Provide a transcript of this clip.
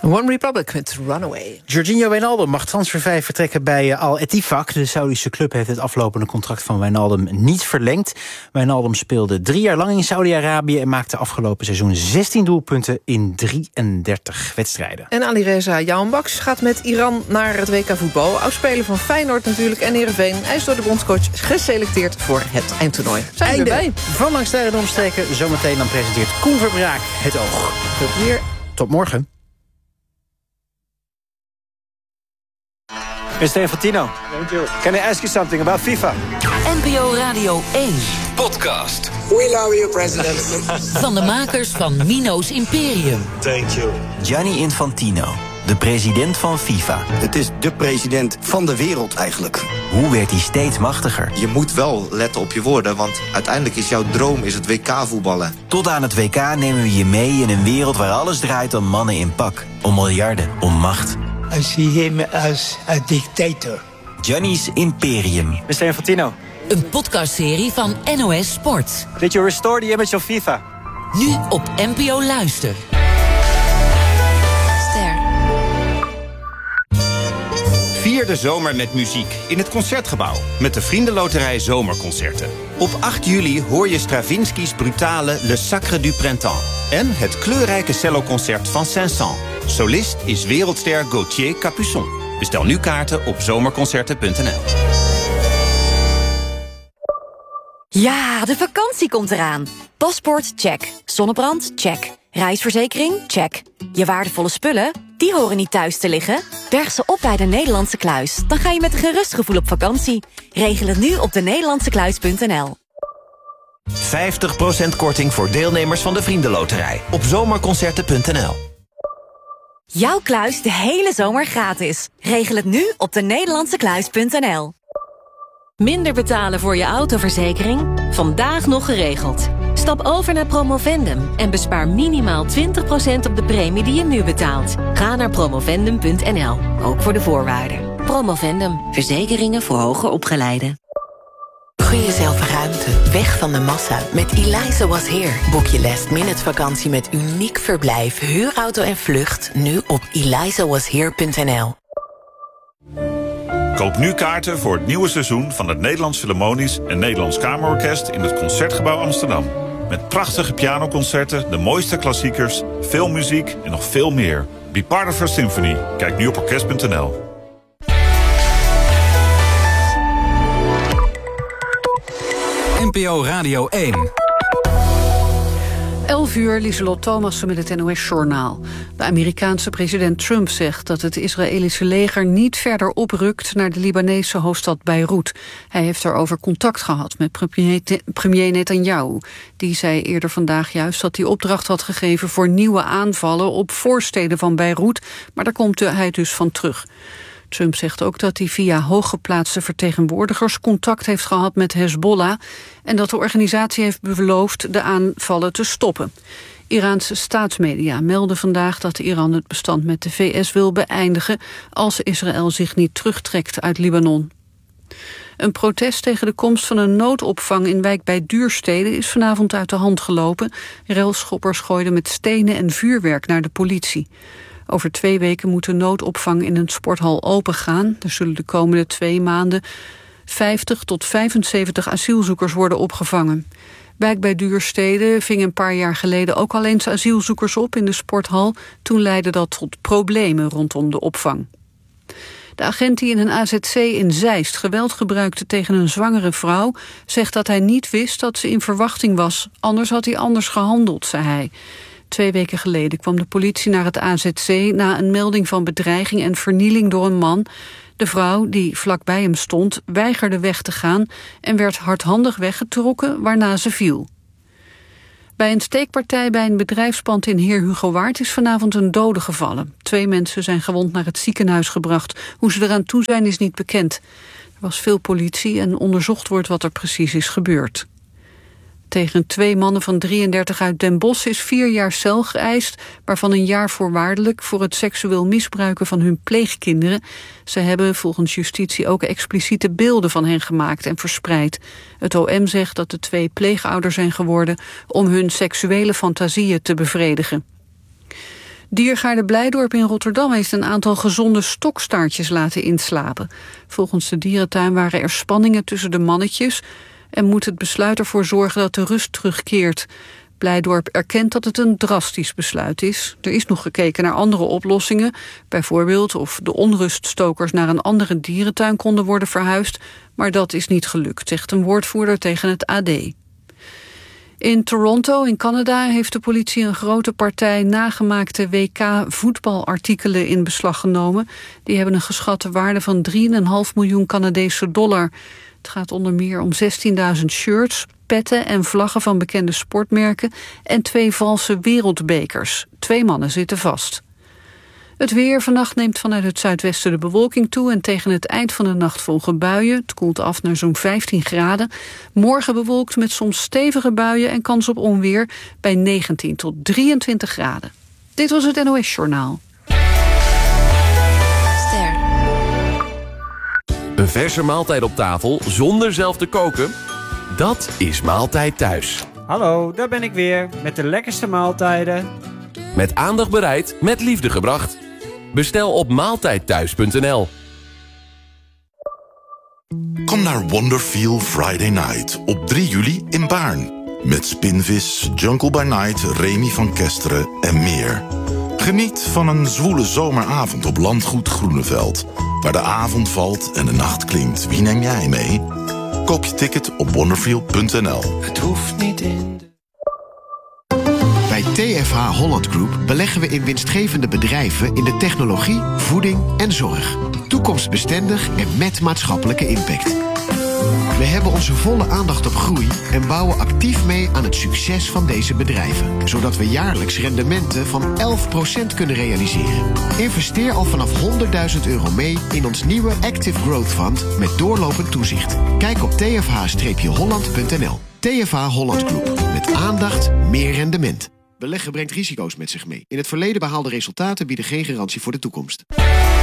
One Republic met Runaway. Jorginho Wijnaldum mag transfervrij vertrekken bij Al Ettifaq. De Saoedische club heeft het aflopende contract van Wijnaldum niet verlengd. Wijnaldum speelde 3 jaar lang in Saudi-Arabië en maakte afgelopen seizoen 16 doelpunten in 33 wedstrijden. En Alireza Jahanbakhsh gaat met Iran naar het WK voetbal. Oudspeler van Feyenoord natuurlijk en Heerenveen. Hij is door de bondscoach geselecteerd voor het eindtoernooi. Zijn we erbij? Van Langs de Lijn en Omstreken. Zometeen dan presenteert Koen Verbraak het oog. Tot hier. Tot morgen. Mr. Infantino, can I ask you something about FIFA? NPO Radio 1. Podcast. We love you, president. Van de makers van Mino's Imperium. Thank you. Gianni Infantino, de president van FIFA. Het is de president van de wereld eigenlijk. Hoe werd hij steeds machtiger? Je moet wel letten op je woorden, want uiteindelijk is jouw droom het WK voetballen. Tot aan het WK nemen we je mee in een wereld waar alles draait om mannen in pak. Om miljarden, om macht. I see him as a dictator. Gianni's Imperium. Mr. Infantino. Een podcastserie van NOS Sport. Did you restore the image of FIFA? Nu op NPO Luister. Ster. Vier de zomer met muziek in het Concertgebouw. Met de Vriendenloterij Zomerconcerten. Op 8 juli hoor je Stravinsky's brutale Le Sacre du Printemps. En het kleurrijke celloconcert van Saint-Saëns. Solist is wereldster Gauthier Capuçon. Bestel nu kaarten op zomerconcerten.nl. Ja, de vakantie komt eraan. Paspoort, check. Zonnebrand, check. Reisverzekering, check. Je waardevolle spullen, die horen niet thuis te liggen. Berg ze op bij de Nederlandse Kluis. Dan ga je met een gerust gevoel op vakantie. Regel het nu op denederlandsekluis.nl. 50% korting voor deelnemers van de Vriendenloterij. Op zomerconcerten.nl. Jouw kluis de hele zomer gratis. Regel het nu op denederlandsekluis.nl. Minder betalen voor je autoverzekering? Vandaag nog geregeld. Stap over naar Promovendum en bespaar minimaal 20% op de premie die je nu betaalt. Ga naar promovendum.nl, ook voor de voorwaarden. Promovendum, verzekeringen voor hoger opgeleiden. Gun jezelf ruimte, weg van de massa. Met Eliza Was Here boek je last-minute vakantie met uniek verblijf, huurauto en vlucht nu op elizawashere.nl. Koop nu kaarten voor het nieuwe seizoen van het Nederlands Philharmonisch en Nederlands Kamerorkest in het Concertgebouw Amsterdam. Met prachtige pianoconcerten, de mooiste klassiekers, veel muziek en nog veel meer. Be part of our symphony. Kijk nu op orkest.nl. NPO Radio 1. 11 uur, Lieselot Thomassen met het NOS-journaal. De Amerikaanse president Trump zegt dat het Israëlische leger niet verder oprukt naar de Libanese hoofdstad Beirut. Hij heeft daarover contact gehad met premier Netanyahu. Die zei eerder vandaag juist dat hij opdracht had gegeven voor nieuwe aanvallen op voorsteden van Beirut, maar daar komt hij dus van terug. Trump zegt ook dat hij via hooggeplaatste vertegenwoordigers contact heeft gehad met Hezbollah en dat de organisatie heeft beloofd de aanvallen te stoppen. Iraanse staatsmedia melden vandaag dat Iran het bestand met de VS wil beëindigen als Israël zich niet terugtrekt uit Libanon. Een protest tegen de komst van een noodopvang in wijk bij Duurstede is vanavond uit de hand gelopen. Railschoppers gooiden met stenen en vuurwerk naar de politie. Over 2 weken moet de noodopvang in een sporthal opengaan. Er zullen de komende 2 maanden 50 tot 75 asielzoekers worden opgevangen. Wijk bij Duurstede ving een paar jaar geleden ook al eens asielzoekers op in de sporthal. Toen leidde dat tot problemen rondom de opvang. De agent die in een AZC in Zeist geweld gebruikte tegen een zwangere vrouw zegt dat hij niet wist dat ze in verwachting was. Anders had hij anders gehandeld, zei hij. 2 weken geleden kwam de politie naar het AZC na een melding van bedreiging en vernieling door een man. De vrouw, die vlakbij hem stond, weigerde weg te gaan en werd hardhandig weggetrokken, waarna ze viel. Bij een steekpartij bij een bedrijfspand in Heer Hugo Waard is vanavond een dode gevallen. 2 mensen zijn gewond naar het ziekenhuis gebracht. Hoe ze eraan toe zijn is niet bekend. Er was veel politie en onderzocht wordt wat er precies is gebeurd. Tegen 2 mannen van 33 uit Den Bosch is 4 jaar cel geëist, waarvan 1 jaar voorwaardelijk voor het seksueel misbruiken van hun pleegkinderen. Ze hebben volgens justitie ook expliciete beelden van hen gemaakt en verspreid. Het OM zegt dat de 2 pleegouders zijn geworden om hun seksuele fantasieën te bevredigen. Diergaarde Blijdorp in Rotterdam heeft een aantal gezonde stokstaartjes laten inslapen. Volgens de dierentuin waren er spanningen tussen de mannetjes en moet het besluit ervoor zorgen dat de rust terugkeert. Blijdorp erkent dat het een drastisch besluit is. Er is nog gekeken naar andere oplossingen. Bijvoorbeeld of de onruststokers naar een andere dierentuin konden worden verhuisd. Maar dat is niet gelukt, zegt een woordvoerder tegen het AD. In Toronto in Canada heeft de politie een grote partij nagemaakte WK-voetbalartikelen in beslag genomen. Die hebben een geschatte waarde van $3,5 miljoen Canadese dollar. Het gaat onder meer om 16.000 shirts, petten en vlaggen van bekende sportmerken en 2 valse wereldbekers. 2 mannen zitten vast. Het weer. Vannacht neemt vanuit het zuidwesten de bewolking toe en tegen het eind van de nacht volgen buien. Het koelt af naar zo'n 15 graden. Morgen bewolkt met soms stevige buien en kans op onweer bij 19 tot 23 graden. Dit was het NOS Journaal. Een verse maaltijd op tafel zonder zelf te koken? Dat is Maaltijd Thuis. Hallo, daar ben ik weer met de lekkerste maaltijden. Met aandacht bereid, met liefde gebracht. Bestel op maaltijdthuis.nl. Kom naar Wonderfeel Friday Night op 3 juli in Baarn. Met Spinvis, Jungle by Night, Remy van Kesteren en meer. Geniet van een zwoele zomeravond op Landgoed Groeneveld. Waar de avond valt en de nacht klinkt. Wie neem jij mee? Koop je ticket op wonderfeel.nl. Het hoeft niet in. Bij TFH Holland Group beleggen we in winstgevende bedrijven in de technologie, voeding en zorg. Toekomstbestendig en met maatschappelijke impact. We hebben onze volle aandacht op groei en bouwen actief mee aan het succes van deze bedrijven. Zodat we jaarlijks rendementen van 11% kunnen realiseren. Investeer al vanaf €100.000 mee in ons nieuwe Active Growth Fund met doorlopend toezicht. Kijk op tfh-holland.nl. TFH Holland Group. Met aandacht meer rendement. Beleggen brengt risico's met zich mee. In het verleden behaalde resultaten bieden geen garantie voor de toekomst.